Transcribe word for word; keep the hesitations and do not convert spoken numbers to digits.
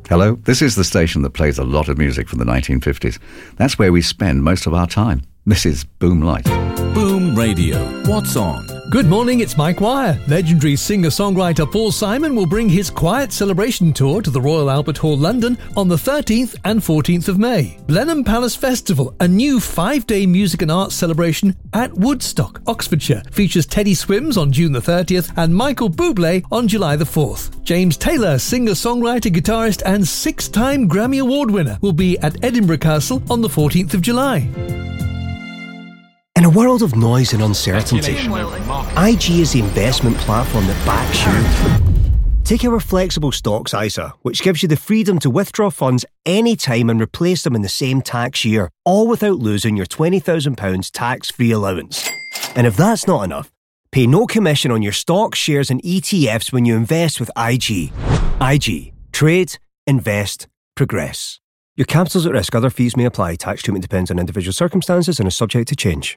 Hello, this is the station that plays a lot of music from the nineteen fifties. That's where we spend most of our time. This is Boom Light. Boom Radio. What's on? Good morning, it's Mike Wire. Legendary singer-songwriter Paul Simon will bring his Quiet Celebration Tour to the Royal Albert Hall, London on the thirteenth and fourteenth of May. Blenheim Palace Festival, a new five-day music and arts celebration at Woodstock, Oxfordshire, features Teddy Swims on June the thirtieth and Michael Bublé on July the fourth. James Taylor, singer-songwriter, guitarist and six-time Grammy Award winner, will be at Edinburgh Castle on the fourteenth of July. In a world of noise and uncertainty, I G is the investment platform that backs you. Take our flexible stocks I S A, which gives you the freedom to withdraw funds anytime and replace them in the same tax year, all without losing your twenty thousand pounds tax-free allowance. And if that's not enough, pay no commission on your stocks, shares and E T Fs when you invest with I G. I G. Trade, invest, progress. Your capital's at risk. Other fees may apply. Tax treatment depends on individual circumstances and is subject to change.